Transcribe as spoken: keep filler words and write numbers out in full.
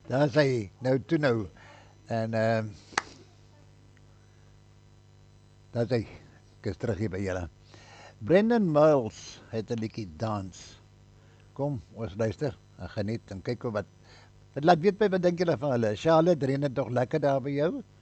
Daar sê hy, nou toe nou. En ehm uh, daar sê hy, ek is terug hier by julle. Brendan Miles het 'n liedjie dans. Kom, ons luister en geniet en kyk wat. Wat laat weet my wat dink julle van hulle? Charlotte, reën dit tog lekker daar by jou?